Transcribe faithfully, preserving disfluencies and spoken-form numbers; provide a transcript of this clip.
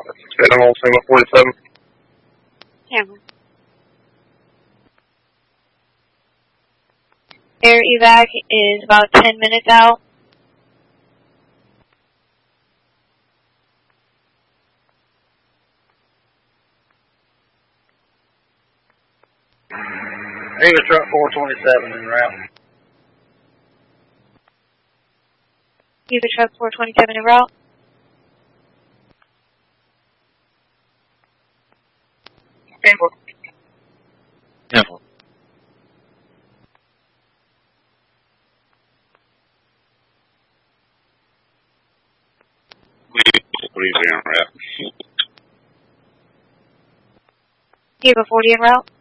I'm on single forty-seven. Hammer. Air evac is about ten minutes out. Ava truck four twenty-seven en route. Eva truck four twenty-seven en route. Campbell. Campbell. Please en route. Eva forty en route.